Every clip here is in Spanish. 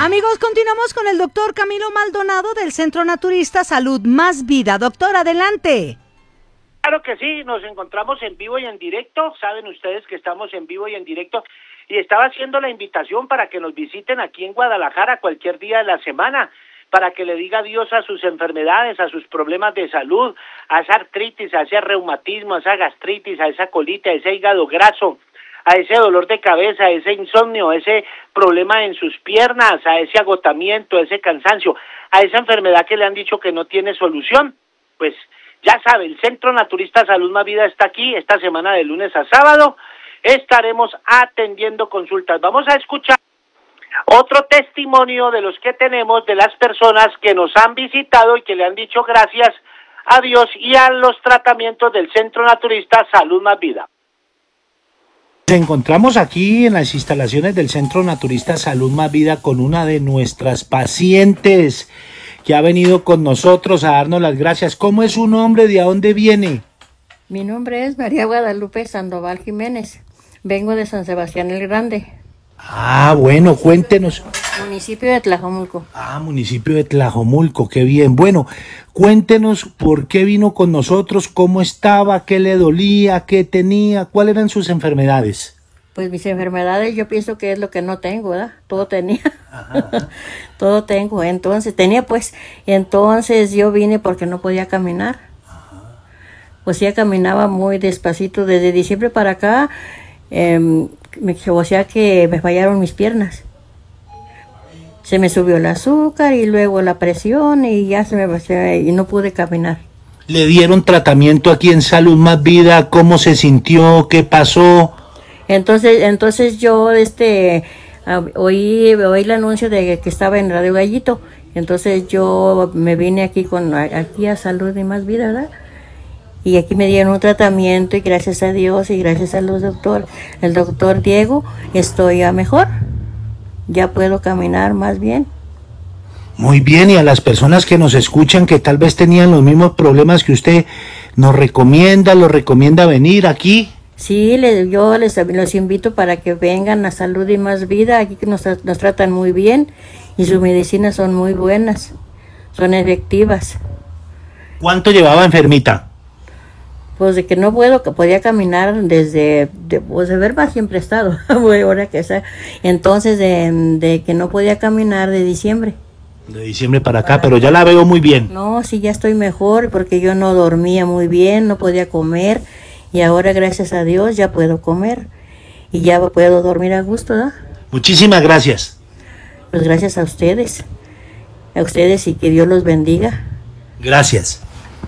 Amigos, continuamos con el doctor Camilo Maldonado del Centro Naturista Salud Más Vida. Doctor, adelante. Claro que sí, nos encontramos en vivo y en directo. Saben ustedes que estamos en vivo y en directo. Y estaba haciendo la invitación para que nos visiten aquí en Guadalajara cualquier día de la semana, para que le diga adiós a sus enfermedades, a sus problemas de salud, a esa artritis, a ese reumatismo, a esa gastritis, a esa colita, a ese hígado graso, a ese dolor de cabeza, a ese insomnio, a ese problema en sus piernas, a ese agotamiento, a ese cansancio, a esa enfermedad que le han dicho que no tiene solución. Pues ya sabe, el Centro Naturista Salud Más Vida está aquí esta semana de lunes a sábado. Estaremos atendiendo consultas. Vamos a escuchar otro testimonio de los que tenemos, de las personas que nos han visitado y que le han dicho gracias a Dios y a los tratamientos del Centro Naturista Salud Más Vida. Nos encontramos aquí en las instalaciones del Centro Naturista Salud Más Vida con una de nuestras pacientes que ha venido con nosotros a darnos las gracias. ¿Cómo es su nombre? ¿De a dónde viene? Mi nombre es María Guadalupe Sandoval Jiménez. Vengo de San Sebastián el Grande. Ah, bueno, cuéntenos. Municipio de Tlajomulco. Ah, municipio de Tlajomulco, qué bien. Bueno, cuéntenos por qué vino con nosotros, cómo estaba, qué le dolía, qué tenía, cuáles eran sus enfermedades. Pues mis enfermedades yo pienso que es lo que no tengo, ¿verdad? Todo tenía. Ajá. Todo tengo. Entonces yo vine porque no podía caminar. Ajá. Pues ya caminaba muy despacito desde diciembre para acá. O sea que me fallaron mis piernas. Se me subió el azúcar y luego la presión y ya y no pude caminar. ¿Le dieron tratamiento aquí en Salud Más Vida? ¿Cómo se sintió? ¿Qué pasó? Entonces yo oí el anuncio de que estaba en Radio Gallito. Entonces yo me vine aquí a Salud y Más Vida, ¿verdad? Y aquí me dieron un tratamiento y gracias a Dios y gracias a el doctor Diego, estoy ya mejor. Ya puedo caminar más bien. Muy bien, y a las personas que nos escuchan que tal vez tenían los mismos problemas que usted, ¿los recomienda venir aquí? Sí, yo los invito para que vengan a Salud y Más Vida. Aquí nos tratan muy bien y sus medicinas son muy buenas, son efectivas. ¿Cuánto llevaba enfermita? Pues de que no podía caminar desde de verba siempre he estado, ahora que sea. Entonces de que no podía caminar de diciembre. De diciembre para acá, pero ya la veo muy bien. No, sí, ya estoy mejor porque yo no dormía muy bien, no podía comer y ahora gracias a Dios ya puedo comer y ya puedo dormir a gusto, ¿no? Muchísimas gracias. Pues gracias a ustedes y que Dios los bendiga. Gracias.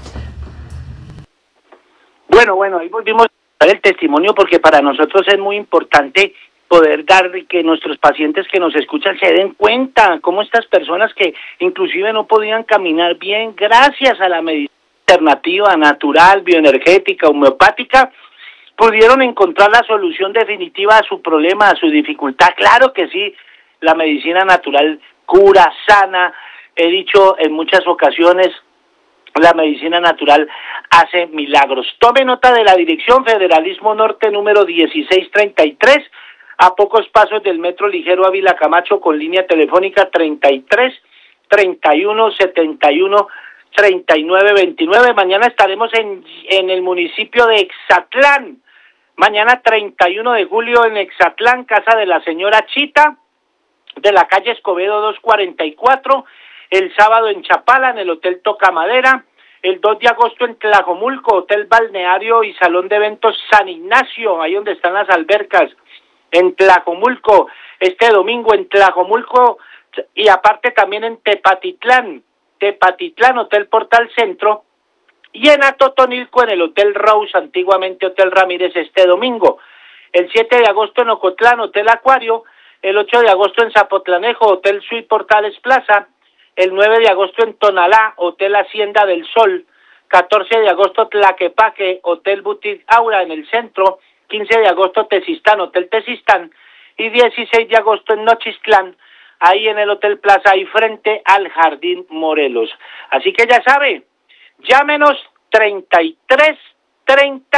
Bueno, ahí volvimos a dar el testimonio porque para nosotros es muy importante poder dar que nuestros pacientes que nos escuchan se den cuenta cómo estas personas que inclusive no podían caminar bien, gracias a la medicina alternativa, natural, bioenergética, homeopática, pudieron encontrar la solución definitiva a su problema, a su dificultad. Claro que sí, la medicina natural cura, sana. He dicho en muchas ocasiones, la medicina natural hace milagros. Tome nota de la dirección: Federalismo Norte número 1633, a pocos pasos del Metro Ligero Ávila Camacho, con línea telefónica 33 31 71 39 29. Mañana estaremos en el municipio de Exatlán. Mañana 31 de julio en Exatlán, casa de la señora Chita, de la calle Escobedo 244. El sábado en Chapala, en el Hotel Tocamadera. El 2 de agosto en Tlajomulco, Hotel Balneario y Salón de Eventos San Ignacio, ahí donde están las albercas, en Tlajomulco. Este domingo en Tlajomulco y aparte también en Tepatitlán, Hotel Portal Centro. Y en Atotonilco, en el Hotel Rose, antiguamente Hotel Ramírez, este domingo. El 7 de agosto en Ocotlán, Hotel Acuario. El 8 de agosto en Zapotlanejo, Hotel Suite Portales Plaza. El 9 de agosto en Tonalá, Hotel Hacienda del Sol. 14 de agosto Tlaquepaque, Hotel Boutique Aura en el centro. 15 de agosto Tezistán, Hotel Tezistán. Y 16 de agosto en Nochistlán, ahí en el Hotel Plaza, ahí frente al Jardín Morelos. Así que ya sabe, llámenos 33 30